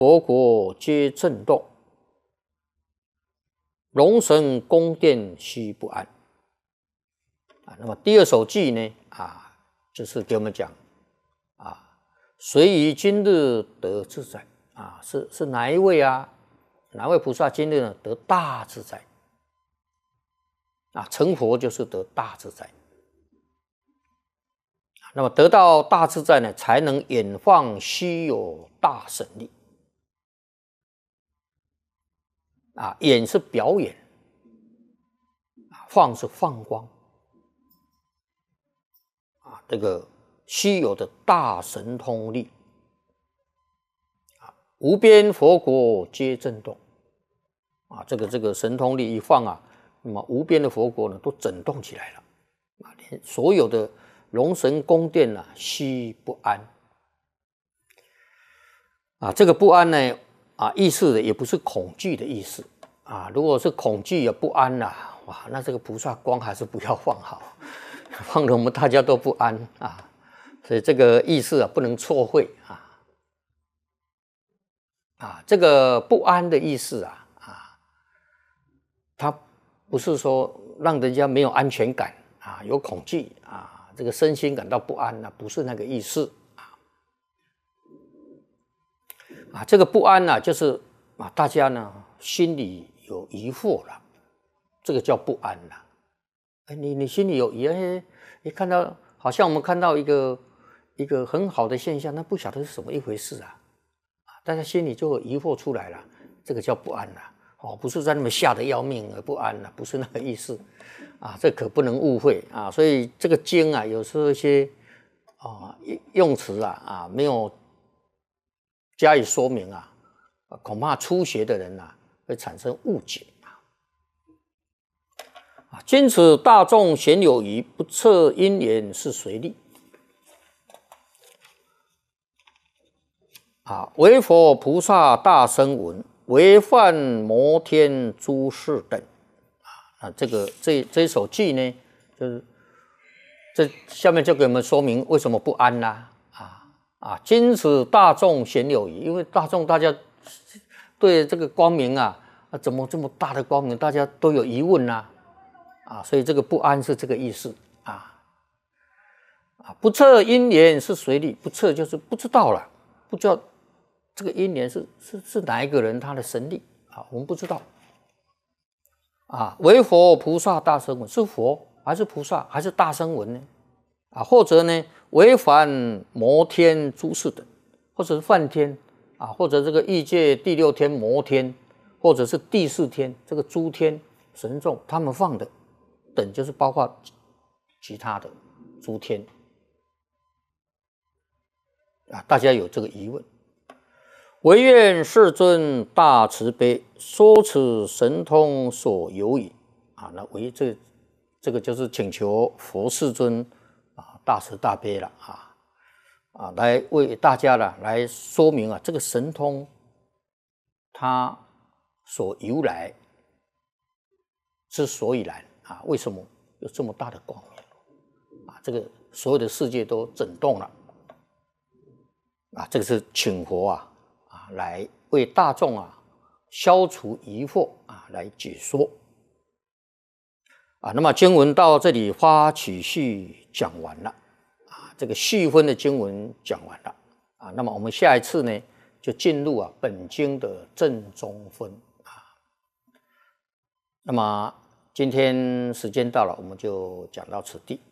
佛国皆震动，龙神宫殿悉不安。那么第二首偈呢，就是给我们讲谁于今日得自在是哪一位啊？哪位菩萨今日呢得大自在？成佛就是得大自在。那么得到大自在呢，才能演放虚有大神力。演是表演，放是放光。这个虚有的大神通力，无边佛国皆震动。这个神通力一放那么无边的佛国呢都震动起来了。连所有的龙神宫殿悉不安。这个不安呢意思也不是恐惧的意思如果是恐惧不安哇，那这个菩萨光还是不要放好，放了我们大家都不安所以这个意思不能错会这个不安的意思它不是说让人家没有安全感有恐惧这个身心感到不安不是那个意思这个不安就是大家呢心里有疑惑了，这个叫不安了。你心里有疑，你看到好像我们看到一个很好的现象，那不晓得是什么一回事大家心里就有疑惑出来了，这个叫不安了不是在那么吓得要命而不安了，不是那个意思这可不能误会所以这个经有时候一些用词没有加以说明恐怕初学的人会产生误解今此大众鲜有余，不测因缘是随力唯佛菩萨大声闻，唯梵摩天诸士等这一首偈呢，就是这下面就给我们说明为什么不安今此大众鲜有余，因为大众大家对这个光明怎么这么大的光明，大家都有疑问所以这个不安是这个意思不测因缘是随力，不测就是不知道了，不知道这个因缘是哪一个人他的神力我们不知道唯佛菩萨大声闻，是佛还是菩萨还是大声闻呢或者呢唯梵摩天诸士等，或者是梵天或者这个欲界第六天摩天，或者是第四天这个诸天神众他们放的等，就是包括其他的诸天大家有这个疑问。唯愿世尊大慈悲，说此神通所有矣那唯这个就是请求佛世尊大慈大悲了来为大家来说明这个神通它所由来之所以然为什么有这么大的光明这个所有的世界都震动了这个是请佛来为大众消除疑惑来解说那么经文到这里发起序讲完了这个序分的经文讲完了那么我们下一次呢就进入本经的正中分那么今天时间到了，我们就讲到此地。